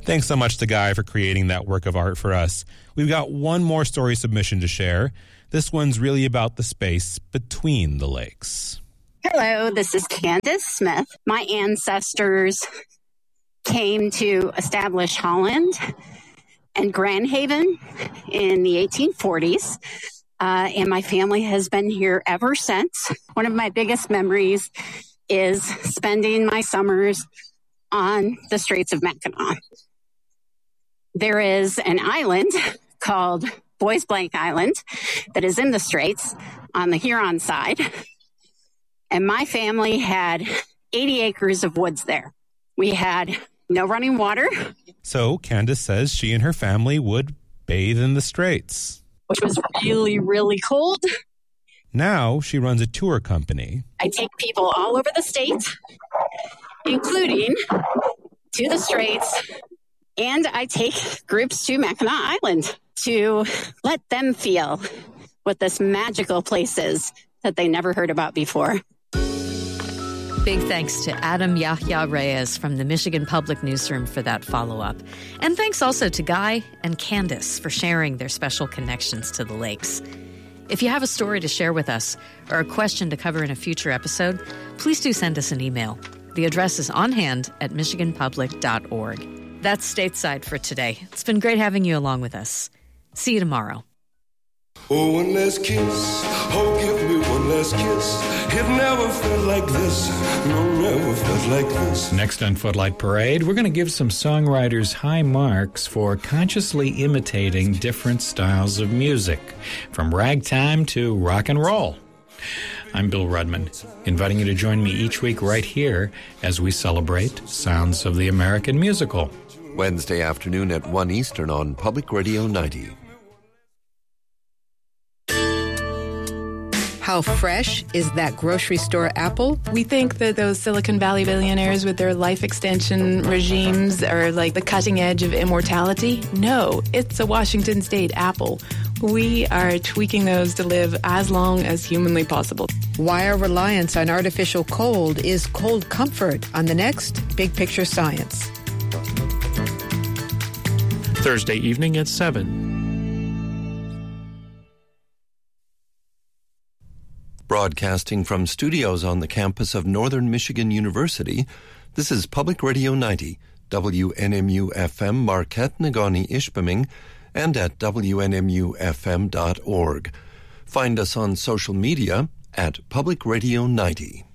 Thanks so much to Guy for creating that work of art for us. We've got one more story submission to share. This one's really about the space between the lakes. Hello, this is Candace Smith. My ancestors came to establish Holland and Grand Haven in the 1840s, and my family has been here ever since. One of my biggest memories is spending my summers on the Straits of Mackinac. There is an island called Boys Blank Island that is in the Straits on the Huron side, and my family had 80 acres of woods there. We had no running water. So Candace says she and her family would bathe in the Straits, which was really, really cold. Now she runs a tour company. I take people all over the state, including to the Straits, and I take groups to Mackinac Island to let them feel what this magical place is that they never heard about before. Big thanks to Adam Yahya Reyes from the Michigan Public Newsroom for that follow-up. And thanks also to Guy and Candace for sharing their special connections to the lakes. If you have a story to share with us or a question to cover in a future episode, please do send us an email. The address is onhand@michiganpublic.org. That's Stateside for today. It's been great having you along with us. See you tomorrow. Oh, one last kiss. Oh, give me one last kiss. It never felt like this. No, never felt like this. Next on Footlight Parade, we're going to give some songwriters high marks for consciously imitating different styles of music, from ragtime to rock and roll. I'm Bill Rudman, inviting you to join me each week right here as we celebrate Sounds of the American Musical. Wednesday afternoon at 1 Eastern on Public Radio 90. How fresh is that grocery store apple? We think that those Silicon Valley billionaires with their life extension regimes are like the cutting edge of immortality. No, it's a Washington State apple. We are tweaking those to live as long as humanly possible. Why our reliance on artificial cold is cold comfort on the next Big Picture Science. Thursday evening at 7. Broadcasting from studios on the campus of Northern Michigan University, this is Public Radio 90, WNMU-FM Marquette, Negaunee-Ishpeming, and at WNMUFM.org. Find us on social media at Public Radio 90.